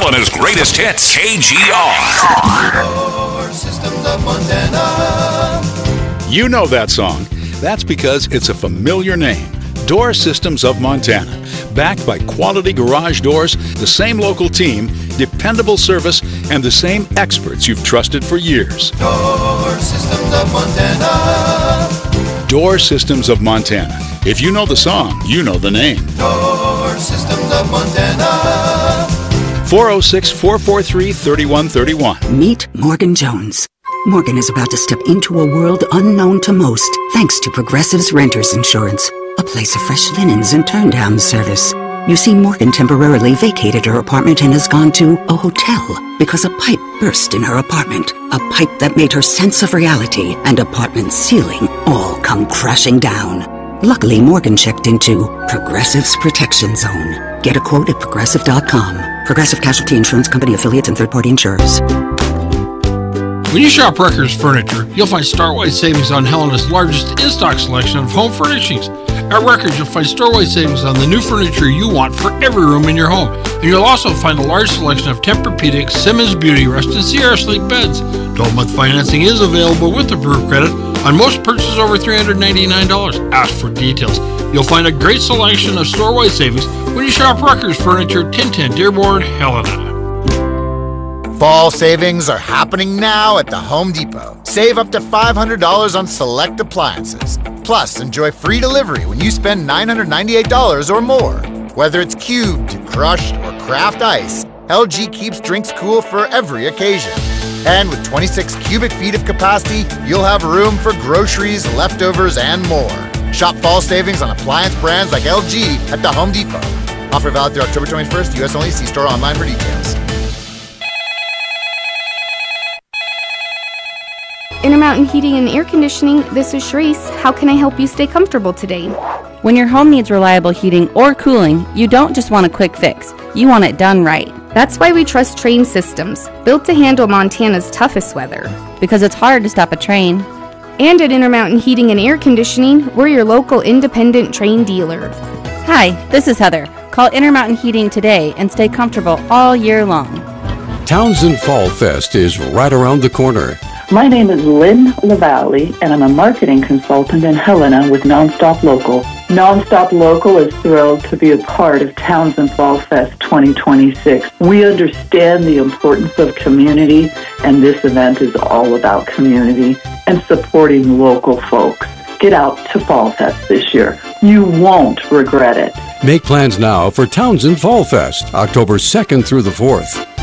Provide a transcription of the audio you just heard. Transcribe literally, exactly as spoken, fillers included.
Helena's greatest hits, K G R. Door Systems of Montana. You know that song. That's because it's a familiar name. Door Systems of Montana. Backed by quality garage doors, the same local team, dependable service, and the same experts you've trusted for years. Door Systems of Montana. Door Systems of Montana. If you know the song, you know the name. Door Systems of Montana. four oh six, four four three, three one three one. Meet Morgan Jones. Morgan is about to step into a world unknown to most, thanks to Progressive's Renters Insurance, a place of fresh linens and turn-down service. You see, Morgan temporarily vacated her apartment and has gone to a hotel because a pipe burst in her apartment. A pipe that made her sense of reality and apartment ceiling all come crashing down. Luckily, Morgan checked into Progressive's Protection Zone. Get a quote at progressive dot com. Progressive Casualty Insurance Company affiliates and third-party insurers. When you shop Wreckers Furniture, you'll find store-wide savings on Helena's largest in-stock selection of home furnishings. At Wreckers, you'll find store-wide savings on the new furniture you want for every room in your home. And you'll also find a large selection of Tempur-Pedic, Simmons Beauty Rest, and Sierra Sleep beds. twelve-month financing is available with approved credit on most purchases over three hundred ninety-nine dollars. Ask for details. You'll find a great selection of store-wide savings when you shop Wreckers Furniture, ten ten Dearborn, Helena. Fall savings are happening now at the Home Depot. Save up to five hundred dollars on select appliances. Plus, enjoy free delivery when you spend nine hundred ninety-eight dollars or more. Whether it's cubed, crushed, or craft ice, L G keeps drinks cool for every occasion. And with twenty-six cubic feet of capacity, you'll have room for groceries, leftovers, and more. Shop fall savings on appliance brands like L G at the Home Depot. Offer valid through October twenty-first, U S only. See store online for details. Intermountain Heating and Air Conditioning, this is Sharice. How can I help you stay comfortable today? When your home needs reliable heating or cooling, you don't just want a quick fix. You want it done right. That's why we trust Train Systems, built to handle Montana's toughest weather. Because it's hard to stop a train. And at Intermountain Heating and Air Conditioning, we're your local independent Train dealer. Hi, this is Heather. Call Intermountain Heating today and stay comfortable all year long. Townsend Fall Fest is right around the corner. My name is Lynn LaValle, and I'm a marketing consultant in Helena with Nonstop Local. Nonstop Local is thrilled to be a part of Townsend Fall Fest twenty twenty-six. We understand the importance of community, and this event is all about community and supporting local folks. Get out to Fall Fest this year. You won't regret it. Make plans now for Townsend Fall Fest, October second through the fourth.